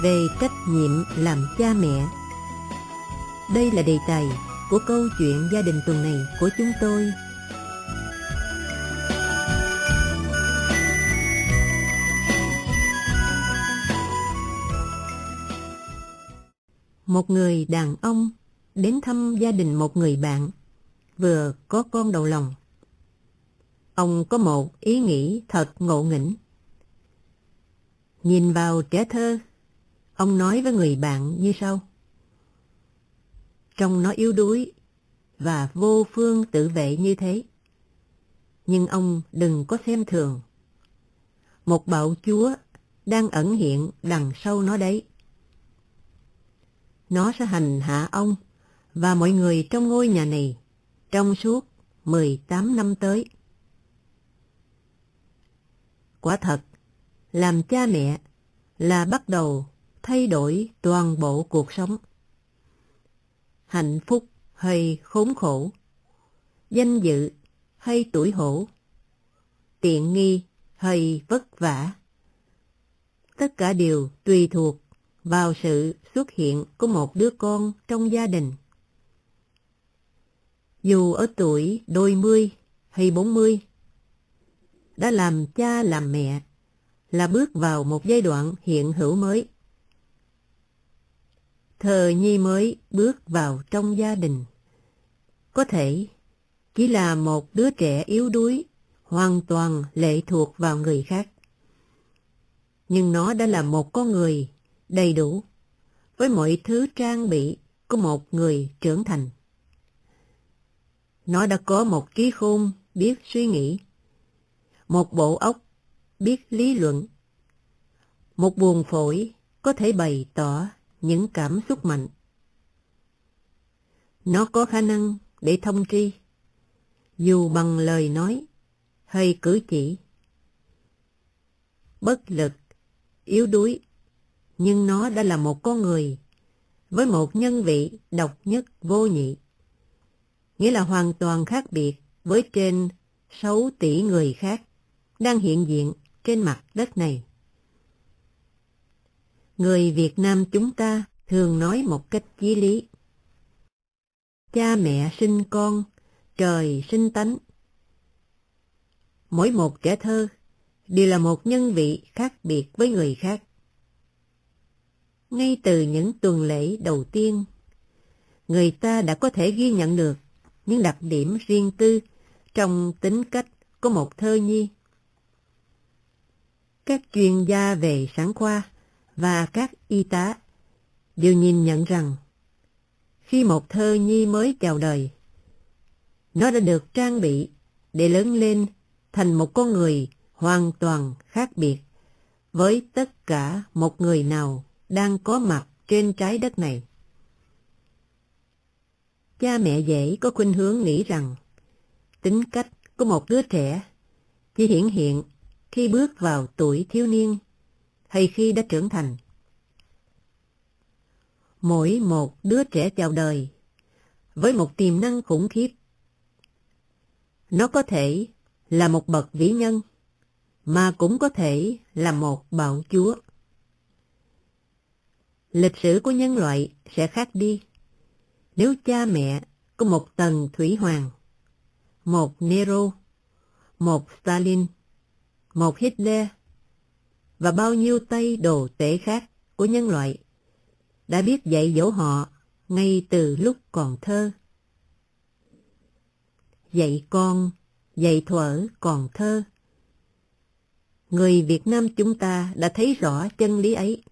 về trách nhiệm làm cha mẹ. Đây là đề tài của câu chuyện gia đình tuần này của chúng tôi. Một người đàn ông đến thăm gia đình một người bạn vừa có con đầu lòng. Ông có một ý nghĩ thật ngộ nghĩnh. Nhìn vào trẻ thơ, ông nói với người bạn như sau: trông nó yếu đuối và vô phương tự vệ như thế, nhưng ông đừng có xem thường. Một bạo chúa đang ẩn hiện đằng sau nó đấy. Nó sẽ hành hạ ông và mọi người trong ngôi nhà này trong suốt 18 năm tới. Quả thật, làm cha mẹ là bắt đầu thay đổi toàn bộ cuộc sống. Hạnh phúc hay khốn khổ, danh dự hay tủi hổ, tiện nghi hay vất vả, tất cả đều tùy thuộc vào sự xuất hiện của một đứa con trong gia đình. Dù ở tuổi đôi mươi hay 40, đã làm cha làm mẹ là bước vào một giai đoạn hiện hữu mới. Thờ nhi mới bước vào trong gia đình có thể chỉ là một đứa trẻ yếu đuối, hoàn toàn lệ thuộc vào người khác. Nhưng nó đã là một con người đầy đủ, với mọi thứ trang bị của một người trưởng thành. Nó đã có một trí khôn biết suy nghĩ, một bộ óc biết lý luận, một buồng phổi có thể bày tỏ những cảm xúc mạnh. Nó có khả năng để thông tri, dù bằng lời nói hay cử chỉ. Bất lực, yếu đuối, nhưng nó đã là một con người với một nhân vị độc nhất vô nhị, nghĩa là hoàn toàn khác biệt với trên 6 tỷ người khác đang hiện diện trên mặt đất này. Người Việt Nam chúng ta thường nói một cách chí lý: cha mẹ sinh con, trời sinh tánh. Mỗi một trẻ thơ đều là một nhân vị khác biệt với người khác. Ngay từ những tuần lễ đầu tiên, người ta đã có thể ghi nhận được những đặc điểm riêng tư trong tính cách của một thơ nhi. Các chuyên gia về sản khoa và các y tá đều nhìn nhận rằng khi một thơ nhi mới chào đời, nó đã được trang bị để lớn lên thành một con người hoàn toàn khác biệt với tất cả một người nào đang có mặt trên trái đất này. Cha mẹ dễ có khuynh hướng nghĩ rằng tính cách của một đứa trẻ chỉ hiển hiện khi bước vào tuổi thiếu niên hay khi đã trưởng thành. Mỗi một đứa trẻ chào đời với một tiềm năng khủng khiếp. Nó có thể là một bậc vĩ nhân, mà cũng có thể là một bạo chúa. Lịch sử của nhân loại sẽ khác đi nếu cha mẹ có một Tần Thủy Hoàng, một Nero, một Stalin, một Hitler và bao nhiêu tay đồ tể khác của nhân loại đã biết dạy dỗ họ ngay từ lúc còn thơ. Dạy con, dạy thuở còn thơ. Người Việt Nam chúng ta đã thấy rõ chân lý ấy.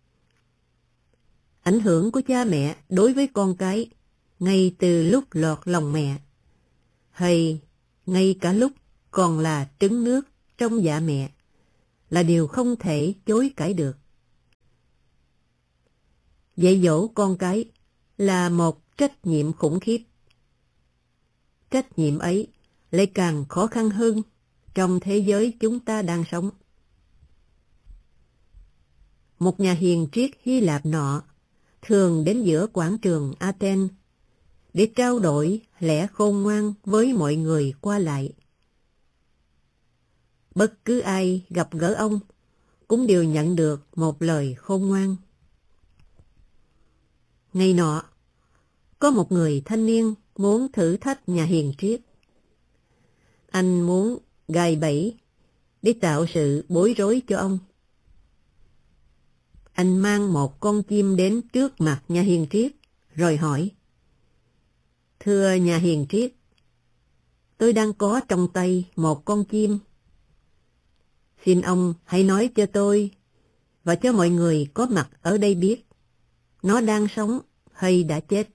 Ảnh hưởng của cha mẹ đối với con cái ngay từ lúc lọt lòng mẹ, hay ngay cả lúc còn là trứng nước trong dạ mẹ, là điều không thể chối cãi được. Dạy dỗ con cái là một trách nhiệm khủng khiếp. Trách nhiệm ấy lại càng khó khăn hơn trong thế giới chúng ta đang sống. Một nhà hiền triết Hy Lạp nọ thường đến giữa quảng trường Athens để trao đổi lẽ khôn ngoan với mọi người qua lại. Bất cứ ai gặp gỡ ông cũng đều nhận được một lời khôn ngoan. Ngày nọ, có một người thanh niên muốn thử thách nhà hiền triết. Anh muốn gài bẫy để tạo sự bối rối cho ông. Anh mang một con chim đến trước mặt nhà hiền triết, rồi hỏi: Thưa nhà hiền triết, tôi đang có trong tay một con chim. Xin ông hãy nói cho tôi và cho mọi người có mặt ở đây biết, nó đang sống hay đã chết.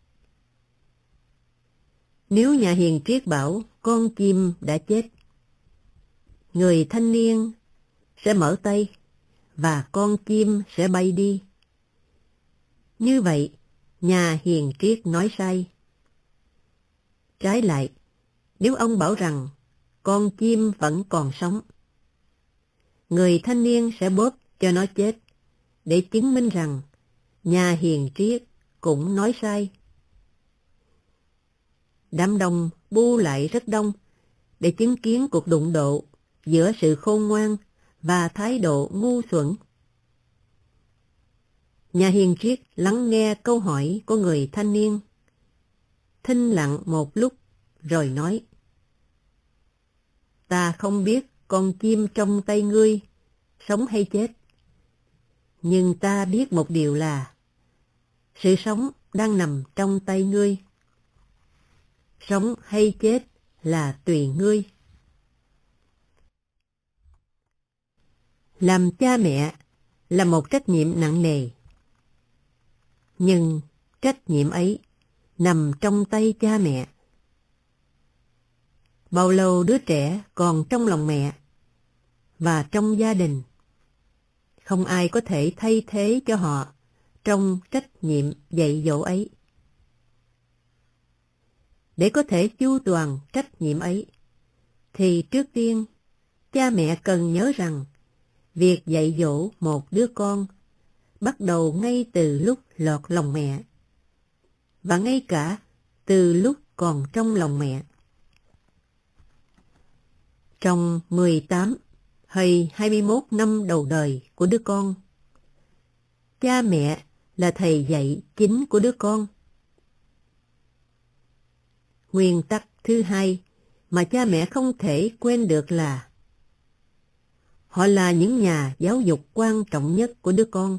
Nếu nhà hiền triết bảo con chim đã chết, người thanh niên sẽ mở tay và con chim sẽ bay đi. Như vậy, nhà hiền triết nói sai. Trái lại, nếu ông bảo rằng con chim vẫn còn sống, người thanh niên sẽ bóp cho nó chết để chứng minh rằng nhà hiền triết cũng nói sai. Đám đông bu lại rất đông để chứng kiến cuộc đụng độ giữa sự khôn ngoan và thái độ ngu xuẩn. Nhà hiền triết lắng nghe câu hỏi của người thanh niên, thinh lặng một lúc rồi nói: Ta không biết con chim trong tay ngươi sống hay chết, nhưng ta biết một điều là sự sống đang nằm trong tay ngươi. Sống hay chết là tùy ngươi. Làm cha mẹ là một trách nhiệm nặng nề, nhưng trách nhiệm ấy nằm trong tay cha mẹ. Bao lâu đứa trẻ còn trong lòng mẹ và trong gia đình, không ai có thể thay thế cho họ trong trách nhiệm dạy dỗ ấy. Để có thể chu toàn trách nhiệm ấy, thì trước tiên, cha mẹ cần nhớ rằng việc dạy dỗ một đứa con bắt đầu ngay từ lúc lọt lòng mẹ, và ngay cả từ lúc còn trong lòng mẹ. Trong 18 hay 21 năm đầu đời của đứa con, cha mẹ là thầy dạy chính của đứa con. Nguyên tắc thứ hai mà cha mẹ không thể quên được là họ là những nhà giáo dục quan trọng nhất của đứa con.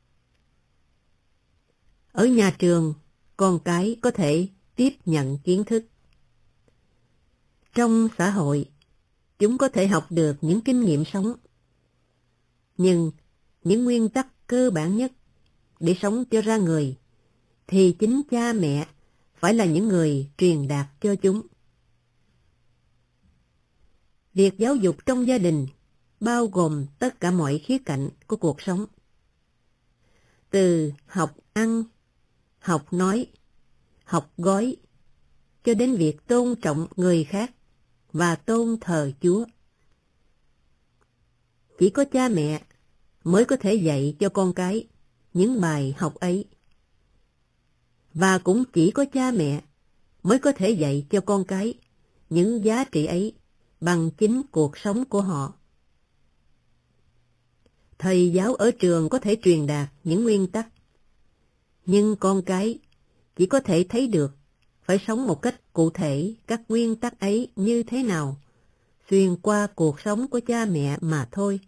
Ở nhà trường, con cái có thể tiếp nhận kiến thức. Trong xã hội, chúng có thể học được những kinh nghiệm sống. Nhưng những nguyên tắc cơ bản nhất để sống cho ra người thì chính cha mẹ phải là những người truyền đạt cho chúng. Việc giáo dục trong gia đình bao gồm tất cả mọi khía cạnh của cuộc sống. Từ học ăn, học nói, học gói, cho đến việc tôn trọng người khác và tôn thờ Chúa. Chỉ có cha mẹ mới có thể dạy cho con cái những bài học ấy. Và cũng chỉ có cha mẹ mới có thể dạy cho con cái những giá trị ấy bằng chính cuộc sống của họ. Thầy giáo ở trường có thể truyền đạt những nguyên tắc, nhưng con cái chỉ có thể thấy được phải sống một cách cụ thể các nguyên tắc ấy như thế nào xuyên qua cuộc sống của cha mẹ mà thôi.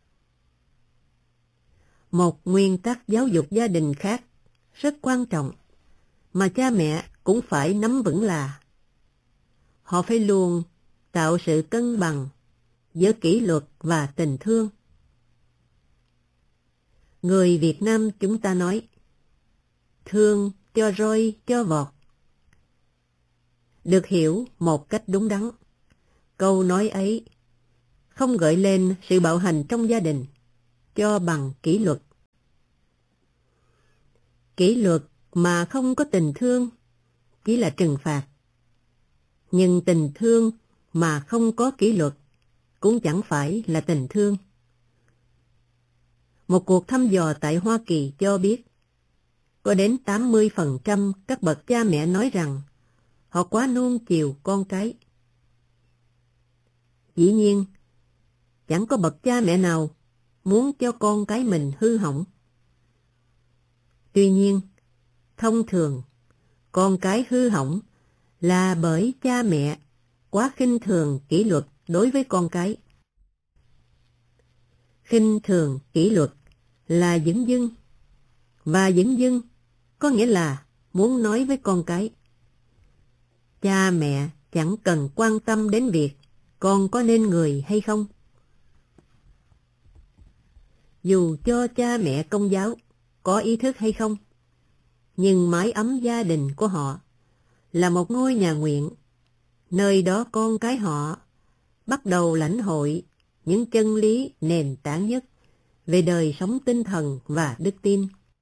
Một nguyên tắc giáo dục gia đình khác rất quan trọng mà cha mẹ cũng phải nắm vững là họ phải luôn tạo sự cân bằng giữa kỷ luật và tình thương. Người Việt Nam chúng ta nói thương cho roi cho vọt. Được hiểu một cách đúng đắn, câu nói ấy không gợi lên sự bạo hành trong gia đình cho bằng kỷ luật. Kỷ luật mà không có tình thương chỉ là trừng phạt. Nhưng tình thương mà không có kỷ luật cũng chẳng phải là tình thương. Một cuộc thăm dò tại Hoa Kỳ cho biết có đến 80% các bậc cha mẹ nói rằng họ quá nuông chiều con cái. Dĩ nhiên, chẳng có bậc cha mẹ nào muốn cho con cái mình hư hỏng. Tuy nhiên, Thông thường, con cái hư hỏng là bởi cha mẹ quá khinh thường kỷ luật đối với con cái. Khinh thường kỷ luật là dửng dưng, và dửng dưng có nghĩa là muốn nói với con cái: cha mẹ chẳng cần quan tâm đến việc con có nên người hay không. Dù cho cha mẹ Công giáo có ý thức hay không, nhưng mái ấm gia đình của họ là một ngôi nhà nguyện, nơi đó con cái họ bắt đầu lãnh hội những chân lý nền tảng nhất về đời sống tinh thần và đức tin.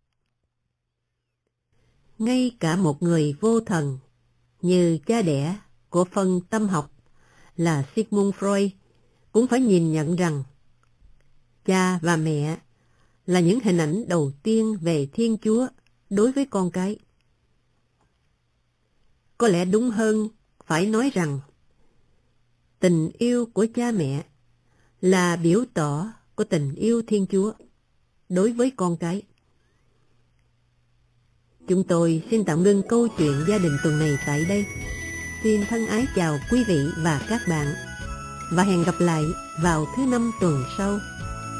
Ngay cả một người vô thần như cha đẻ của phần tâm học là Sigmund Freud cũng phải nhìn nhận rằng cha và mẹ là những hình ảnh đầu tiên về Thiên Chúa đối với con cái. Có lẽ đúng hơn phải nói rằng tình yêu của cha mẹ là biểu tỏ của tình yêu Thiên Chúa đối với con cái. Chúng tôi xin tạm ngưng câu chuyện gia đình tuần này tại đây. Xin thân ái chào quý vị và các bạn, và hẹn gặp lại vào thứ Năm tuần sau.